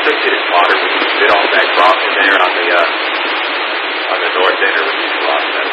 took to this water, we spit all that rock in there on the north end, or we used rock.